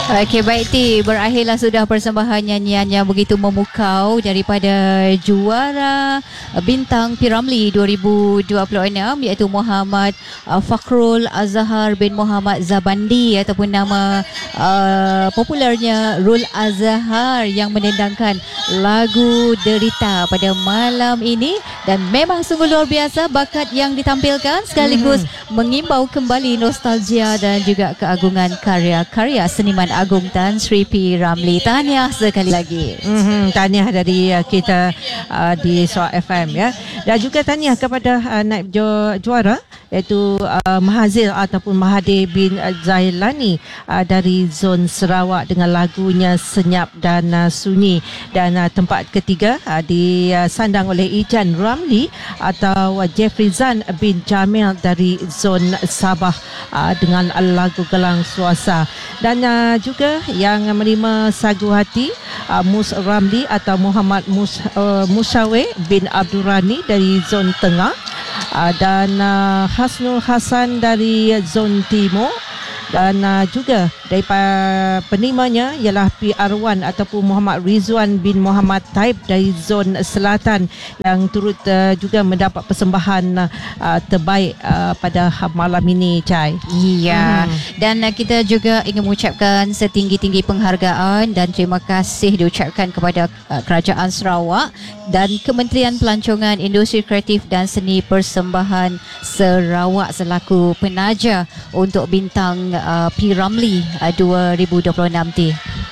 Okey, baik Ti, berakhirlah sudah persembahan nyanyian yang begitu memukau daripada juara bintang P. Ramlee 2026 iaitu Muhammad Fakhrul Azhar bin Muhammad Zabandi ataupun nama popularnya Rul Azhar yang mendendangkan lagu Derita pada malam ini, dan memang sungguh luar biasa bakat yang ditampilkan sekaligus mengimbau kembali nostalgia dan juga keagungan karya-karya seniman agung Tan Sri P. Ramlee. Tahniah sekali lagi. Tahniah dari kita di Suara FM ya. Dan juga tahniah kepada naib juara iaitu Mahazil ataupun Mahathir bin Zailani dari Zon Sarawak dengan lagunya Senyap dan Sunyi. Dan tempat ketiga disandang oleh Ijan Ramlee atau Jeffrey Zan bin Jamil dari Zon Sabah dengan lagu Gelang Suasa. Dan juga yang menerima sagu hati Mus Ramlee atau Muhammad Musyawir bin Abdul Rani dari Zon Tengah, dan Hasnul Hasan dari Zon Timur, dan juga daripada penerimanya ialah PR1 ataupun Muhammad Rizwan bin Muhammad Taib dari Zon Selatan yang turut juga mendapat persembahan terbaik pada malam ini, Cai. Iya. Dan kita juga ingin mengucapkan setinggi-tinggi penghargaan dan terima kasih diucapkan kepada Kerajaan Sarawak dan Kementerian Pelancongan Industri Kreatif dan Seni Persembahan Sarawak selaku penaja untuk bintang P. Ramlee 2026 T.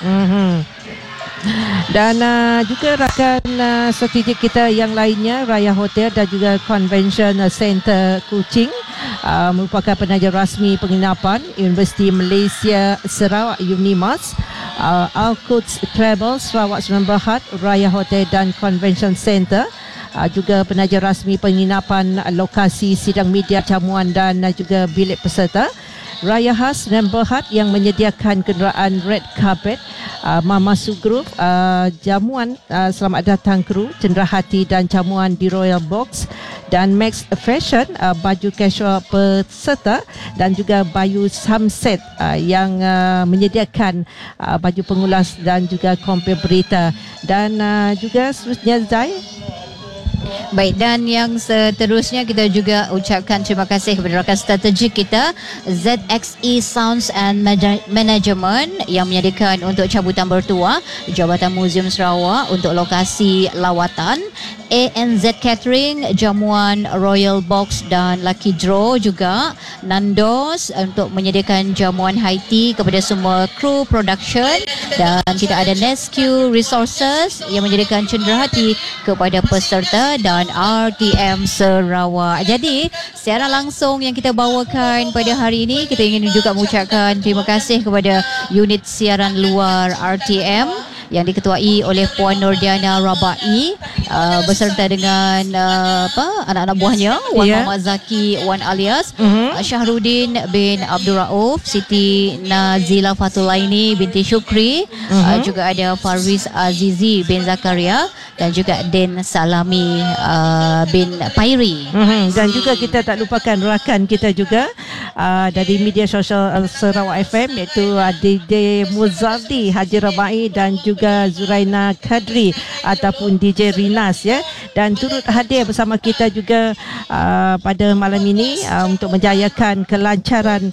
Dan juga rakan strategik kita yang lainnya, Raya Hotel dan juga Convention Center Kuching merupakan penaja rasmi penginapan Universiti Malaysia Sarawak UNIMAS, Al-Quds Travel Sarawak Sdn Bhd, Raya Hotel dan Convention Center, juga penaja rasmi penginapan lokasi sidang media jamuan dan juga bilik peserta, Raya Khas Sdn Bhd yang menyediakan kenderaan red carpet, Mamasu Group, jamuan selamat datang kru, cenderahati dan jamuan di Royal Box, dan Max Fashion, baju casual peserta, dan juga Bayu Samset yang menyediakan baju pengulas dan juga kompil berita. Dan juga seterusnya Zai. Baik, dan yang seterusnya kita juga ucapkan terima kasih kepada rakan strategik kita ZXE Sounds and Management yang menyediakan untuk cabutan bertuah Jabatan Muzium Sarawak untuk lokasi lawatan, ANZ Catering, jamuan Royal Box dan Lucky Draw, juga Nandos untuk menyediakan jamuan high tea kepada semua kru production, dan kita ada Nesque Resources yang menyediakan cenderahati kepada peserta, dan RTM Sarawak. Jadi siaran langsung yang kita bawakan pada hari ini, kita ingin juga mengucapkan terima kasih kepada unit siaran luar RTM yang diketuai oleh Puan Nordiana Rabai beserta dengan anak-anak buahnya, Wan Muhammad Zaki, Wan Alias, Syahrudin bin Abdul Rauf, Siti Nazila Fatulaini binti Syukri, juga ada Farwiz Azizi bin Zakaria, dan juga Den Salami bin Pairi. Dan juga kita tak lupakan rakan kita juga dari media sosial Sarawak FM iaitu DJ Muzaldi Haji Rabai dan juga Zuraina Kadri ataupun DJ Rinas ya, dan turut hadir bersama kita juga pada malam ini untuk menjayakan kelancaran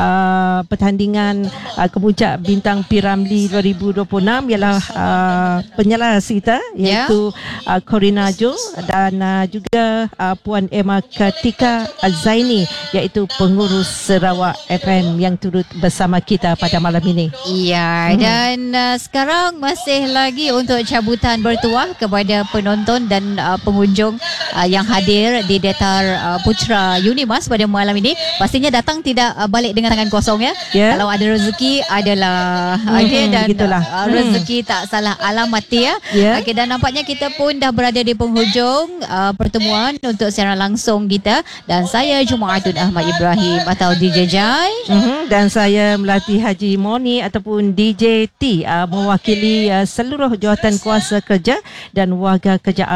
pertandingan kemuncak bintang P. Ramlee 2026 ialah penyelaras kita iaitu Corina Jo dan juga Puan Emma Kartika Zaini iaitu pengurus Sarawak FM yang turut bersama kita pada malam ini. Iya, dan sekarang masih lagi untuk cabutan bertuah kepada penonton dan pengunjung yang hadir di Datar Putra UNIMAS pada malam ini. Pastinya datang tidak balik dengan tangan kosong ya. Kalau ada rezeki adalah ada, dan rezeki tak salah alamat ya. Okey, dan nampaknya kita pun dah berada di penghujung pertemuan untuk siaran langsung kita, dan saya Jumaatun Ahmad Ibrahim atau DJ Jai, dan saya Melati Haji Moni ataupun DJ T mewakili seluruh jawatan kuasa kerja dan warga kerja RTM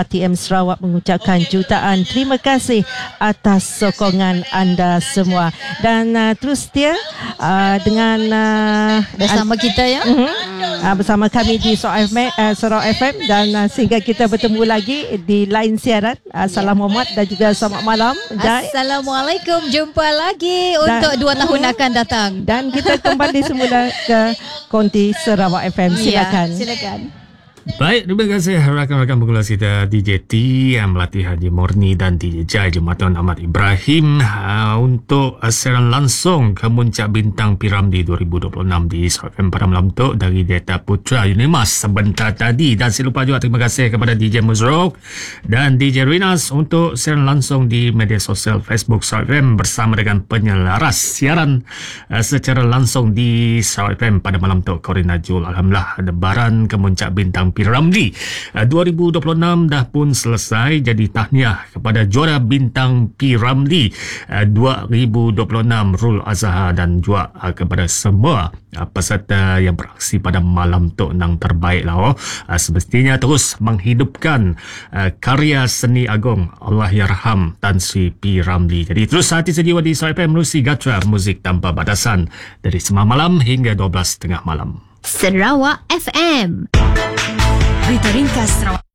Sarawak mengucapkan jutaan terima kasih atas sokongan anda semua. Dan terus setia dengan bersama kita ya. Bersama kami di Sarawak FM dan sehingga kita bertemu lagi di lain siaran. Salam hormat dan juga selamat malam. Assalamualaikum. Jumpa lagi untuk 2 tahun akan datang. Dan kita kembali semula ke konti Sarawak FM. Silakan. Silakan. Baik, terima kasih rakan-rakan pengulas kita DJ T, Melati Haji Morni dan DJ Jai Jumatan Ahmad Ibrahim untuk siaran langsung ke Muncak Bintang Piramli 2026 di SFM pada malam tu dari Data Putra Unimas sebentar tadi. Dan saya lupa juga terima kasih kepada DJ Muzrok dan DJ Rinas untuk siaran langsung di media sosial Facebook SFM bersama dengan penyelaras siaran secara langsung di SFM pada malam tu. Corina Jul, alhamdulillah lebaran ke Muncak Bintang Piramli 2026 dah pun selesai. Jadi tahniah kepada juara Bintang Piramli 2026 Rul Azhar dan juga kepada semua peserta yang beraksi pada malam tu nang terbaik lah. Semestinya terus menghidupkan karya seni agung Allahyarham Tan Sri P. Ramlee. Jadi terus hati sedia di SFM menerusi Gatra Muzik Tanpa Batasan dari 9 malam hingga 12 tengah malam. Sarawak FM. Berita ringkas Sarawak.